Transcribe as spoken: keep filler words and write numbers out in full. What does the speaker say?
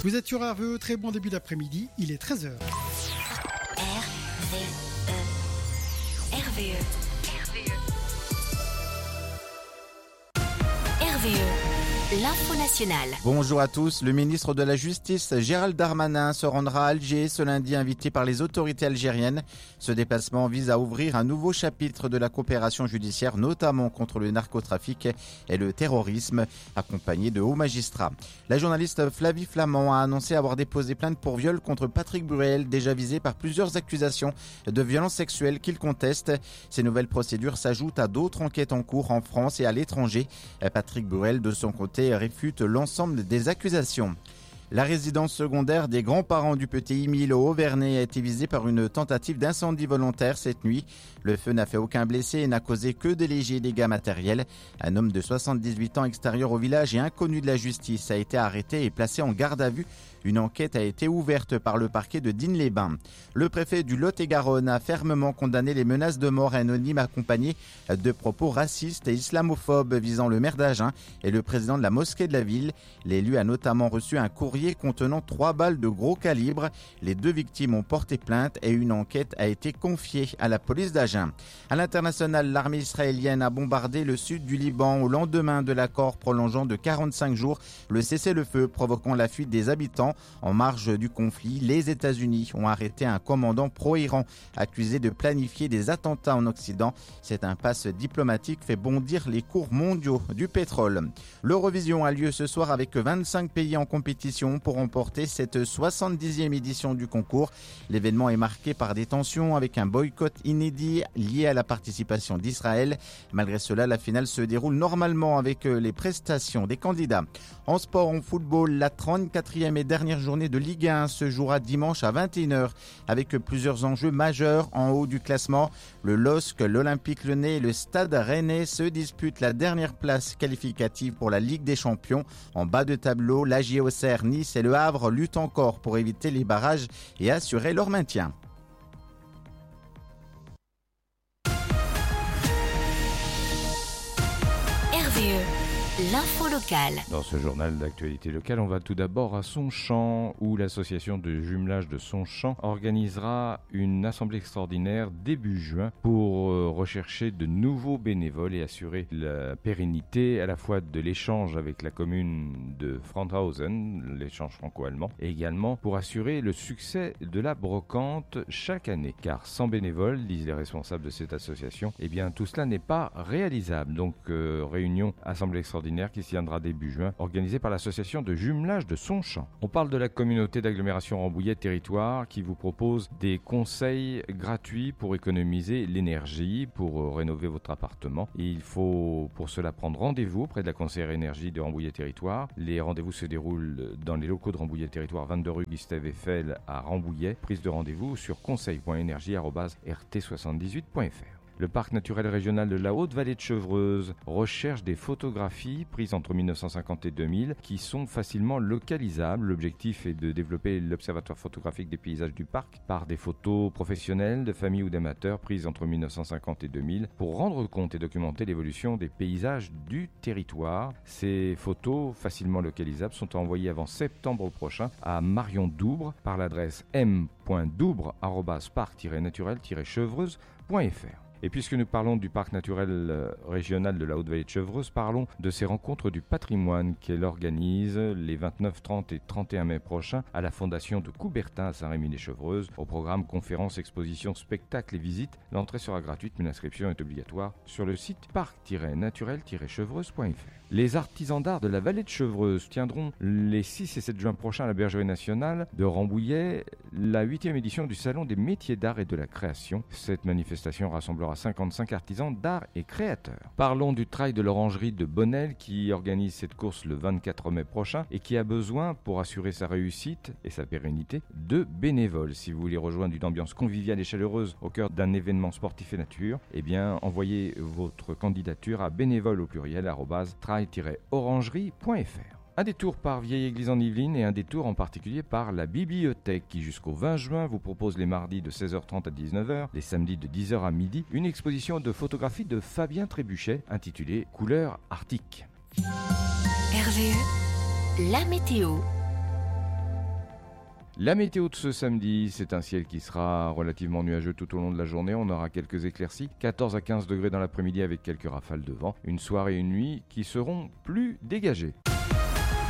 Vous êtes sur R V E, très bon début d'après-midi, il est treize heures. R V E. R V E. R V E. R V E. L'info nationale. Bonjour à tous. Le ministre de la Justice, Gérald Darmanin, se rendra à Alger ce lundi, invité par les autorités algériennes. Ce déplacement vise à ouvrir un nouveau chapitre de la coopération judiciaire, notamment contre le narcotrafic et le terrorisme, accompagné de hauts magistrats. La journaliste Flavie Flament a annoncé avoir déposé plainte pour viol contre Patrick Bruel, déjà visé par plusieurs accusations de violences sexuelles qu'il conteste. Ces nouvelles procédures s'ajoutent à d'autres enquêtes en cours en France et à l'étranger. Patrick Bruel, de son côté, réfute l'ensemble des accusations. La résidence secondaire des grands-parents du petit Émile au Haut-Vernay a été visée par une tentative d'incendie volontaire cette nuit. Le feu n'a fait aucun blessé et n'a causé que de légers dégâts matériels. Un homme de soixante-dix-huit ans extérieur au village et inconnu de la justice a été arrêté et placé en garde à vue. Une enquête a été ouverte par le parquet de Digne-les-Bains. Le préfet du Lot-et-Garonne a fermement condamné les menaces de mort anonymes accompagnées de propos racistes et islamophobes visant le maire d'Agen et le président de la mosquée de la ville. L'élu a notamment reçu un courrier contenant trois balles de gros calibre. Les deux victimes ont porté plainte et une enquête a été confiée à la police d'Agen. À l'international, l'armée israélienne a bombardé le sud du Liban au lendemain de l'accord prolongeant de quarante-cinq jours le cessez-le-feu, provoquant la fuite des habitants. En marge du conflit, les États-Unis ont arrêté un commandant pro-Iran accusé de planifier des attentats en Occident. Cette impasse diplomatique fait bondir les cours mondiaux du pétrole. L'Eurovision a lieu ce soir avec vingt-cinq pays en compétition pour remporter cette soixante-dixième édition du concours. L'événement est marqué par des tensions avec un boycott inédit lié à la participation d'Israël. Malgré cela, la finale se déroule normalement avec les prestations des candidats. En sport, en football, la trente-quatrième et dernière journée de Ligue un se jouera dimanche à vingt et une heures avec plusieurs enjeux majeurs en haut du classement. Le L O S C, l'Olympique Lyonnais et le Stade Rennais se disputent la dernière place qualificative pour la Ligue des Champions. En bas de tableau, l'A J O C R, Nice et le Havre luttent encore pour éviter les barrages et assurer leur maintien. R V E. L'info locale. Dans ce journal d'actualité locale, on va tout d'abord à Sonchamp, où l'association de jumelage de Sonchamp organisera une assemblée extraordinaire début juin pour rechercher de nouveaux bénévoles et assurer la pérennité à la fois de l'échange avec la commune de Franthausen, l'échange franco-allemand, et également pour assurer le succès de la brocante chaque année. Car sans bénévoles, disent les responsables de cette association, eh bien tout cela n'est pas réalisable. Donc euh, réunion, assemblée extraordinaire qui se tiendra début juin, organisée par l'association de jumelage de Sonchamp. On parle de la communauté d'agglomération Rambouillet Territoire qui vous propose des conseils gratuits pour économiser l'énergie, pour rénover votre appartement. Et il faut pour cela prendre rendez-vous auprès de la conseillère énergie de Rambouillet Territoire. Les rendez-vous se déroulent dans les locaux de Rambouillet Territoire, vingt-deux rue Gustave Eiffel à Rambouillet. Prise de rendez-vous sur conseil point énergie arobase r t soixante-dix-huit point f r. Le parc naturel régional de la Haute-Vallée de Chevreuse recherche des photographies prises entre mille neuf cent cinquante et deux mille qui sont facilement localisables. L'objectif est de développer l'observatoire photographique des paysages du parc par des photos professionnelles, de familles ou d'amateurs prises entre mille neuf cent cinquante et deux mille pour rendre compte et documenter l'évolution des paysages du territoire. Ces photos facilement localisables sont envoyées avant septembre prochain à Marion Doubre par l'adresse m point doubre arobase parc tiret naturel tiret chevreuse point f r. Et puisque nous parlons du parc naturel régional de la Haute-Vallée de Chevreuse, parlons de ces rencontres du patrimoine qu'elle organise les vingt-neuf, trente et trente et un mai prochains à la fondation de Coubertin à Saint-Rémy-lès-Chevreuse. Au programme conférences, expositions, spectacles et visites, l'entrée sera gratuite mais l'inscription est obligatoire sur le site parc tiret naturel tiret chevreuse point f r. Les artisans d'art de la vallée de Chevreuse tiendront les six et sept juin prochains à la Bergerie nationale de Rambouillet la huitième édition du Salon des métiers d'art et de la création. Cette manifestation rassemblera cinquante-cinq artisans d'art et créateurs. Parlons du trail de l'orangerie de Bonnel qui organise cette course le vingt-quatre mai prochain et qui a besoin, pour assurer sa réussite et sa pérennité, de bénévoles. Si vous voulez rejoindre une ambiance conviviale et chaleureuse au cœur d'un événement sportif et nature, eh bien envoyez votre candidature à bénévoles au pluriel arobase trail tiret orangerie point f r. Un détour par Vieille Église en Yvelines et un détour en particulier par la bibliothèque qui jusqu'au vingt juin vous propose les mardis de seize heures trente à dix-neuf heures, les samedis de dix heures à midi, une exposition de photographie de Fabien Trébuchet intitulée Couleurs arctiques. R V E, la météo. La météo de ce samedi, c'est un ciel qui sera relativement nuageux tout au long de la journée. On aura quelques éclaircies, quatorze à quinze degrés dans l'après-midi avec quelques rafales de vent. Une soirée et une nuit qui seront plus dégagées.